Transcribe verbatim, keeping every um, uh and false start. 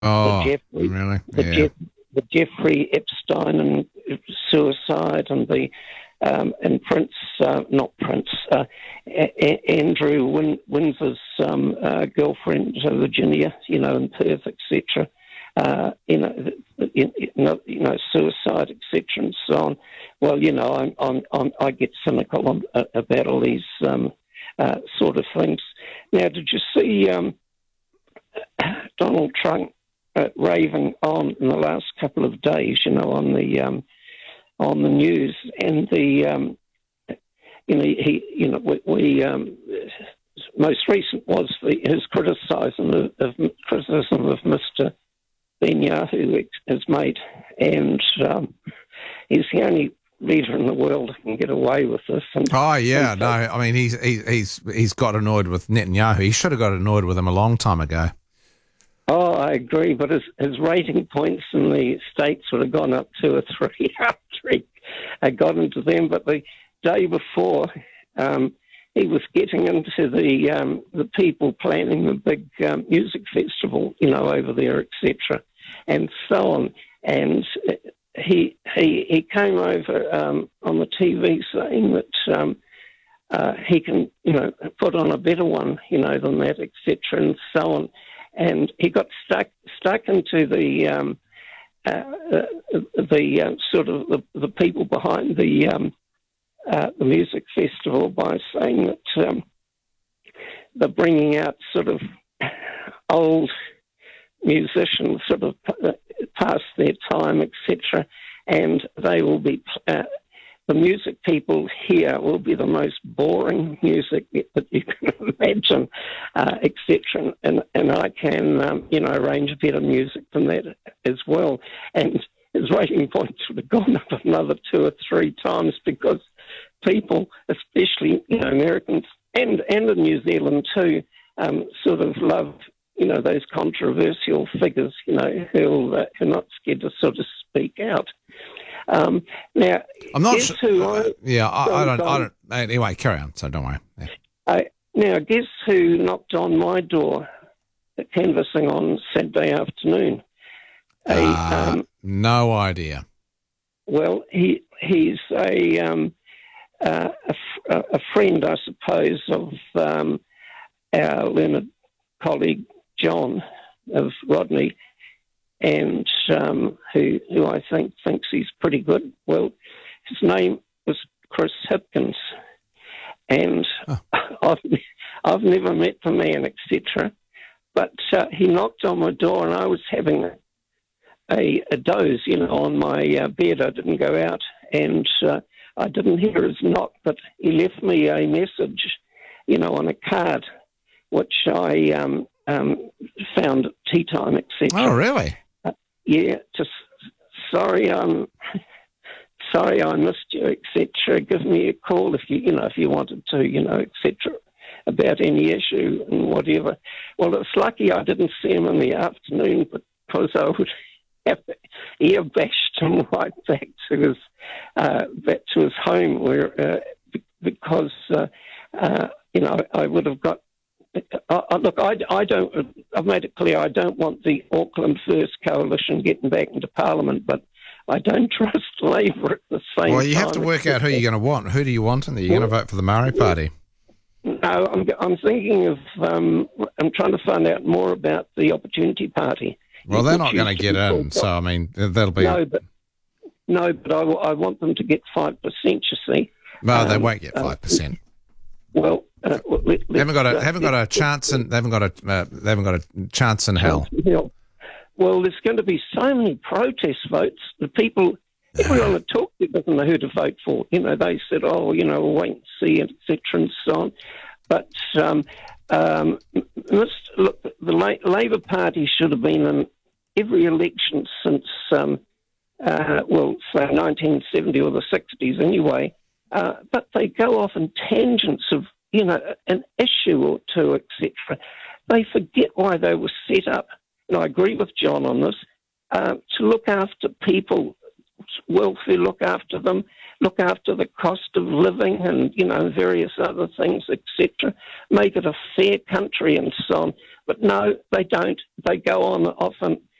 the Oh, Jeffrey, really? the, Yeah. Jeff, the Jeffrey Epstein and suicide, and the um, and Prince, uh, not Prince, uh, a- a- Andrew Win- Windsor's um, uh, girlfriend, uh, Virginia, you know, in Perth, et cetera. Uh, you know, you, you know, you know, suicide, et cetera, and so on. Well, you know, I'm, I'm, I'm, I get cynical on, uh, about all these um, uh, sort of things. Now, did you see um, Donald Trump uh, raving on in the last couple of days? You know, on the um, on the news, and the um, you know he you know we, we um, most recent was the, his criticism of, of criticism of Mister Netanyahu has made, and um, he's the only leader in the world who can get away with this. And, Oh, yeah. and No, so, I mean, he's he, he's he's got annoyed with Netanyahu. He should have got annoyed with him a long time ago. oh, I agree, but his, his rating points in the States would have gone up two or three after he had got into them. But the day before, um, he was getting into the um, the people planning the big um, music festival, you know, over there, et cetera, and so on. And he he he came over um, on the T V saying that um, uh, he can, you know, put on a better one, you know, than that, et cetera, and so on. And he got stuck stuck into the um, uh, uh, the uh, sort of the, the people behind the um, uh, the music festival by saying that um, they're bringing out sort of old musicians, sort of past their time, et cetera, and they will be. Uh, the music people here will be the most boring music that you can imagine, uh, et cetera. And, and I can, um, you know, arrange better music than that as well. And his rating points would have gone up another two or three times because people, especially, you know, Americans and, and in New Zealand too, um, sort of love, you know, those controversial figures, you know, who uh, who are not scared to sort of speak out. Um, now, I'm not guess sure. who Uh, I, yeah, I, I don't. I on, don't. Anyway, carry on. So don't worry. Yeah. I, now, guess who knocked on my door at canvassing on Saturday afternoon? A Uh, um, no idea. well, he he's a um, uh, a, a friend, I suppose, of um, our learned colleague John of Rodney, and um, who who I think thinks he's pretty good. Well, his name was Chris Hipkins, and Oh. I've I've never met the man, et cetera. But uh, he knocked on my door, and I was having a, a, a doze, you know, on my uh, bed. I didn't go out, and uh, I didn't hear his knock, but he left me a message, you know, on a card, which I um, um, found at tea time, et cetera. Oh, really? Uh, yeah, just sorry, um, sorry I missed you, et cetera. Give me a call if you, you know, if you wanted to, you know, et cetera, about any issue and whatever. Well, it's lucky I didn't see him in the afternoon because I would have ear bashed him right back to his uh, back to his home, where uh, because uh, uh, you know I would have got. Uh, look, I, I don't. I've made it clear I don't want the Auckland First Coalition getting back into Parliament, but I don't trust Labor at the same time. Well, you have to work out who you're going to want. Who do you want in there? You're going to vote for the Maori Party. No, I'm, I'm thinking of. Um, I'm trying to find out more about the Opportunity Party. Well, they're not going to get in, so I mean, that'll be. No, but no, but I, I want them to get five percent. You see. Well, they Um, won't get five percent. Well, uh, let, They haven't got a uh, haven't got a chance in they haven't got a uh, they haven't got a chance in hell. Hill. Well, there's going to be so many protest votes. The people, everyone that talked to doesn't know who to vote for. You know, they said, "Oh, you know, we'll wait and see," et cetera, and so on. But um, um, Mister look, the La- Labor Party should have been in every election since, um, uh, well, say nineteen seventy or the sixties, anyway. Uh, but they go off in tangents of, you know, an issue or two, et cetera. They forget why they were set up. And I agree with John on this, uh, to look after people, welfare, look after them, look after the cost of living and, you know, various other things, et cetera. Make it a fair country and so on. But no, they don't. They go on often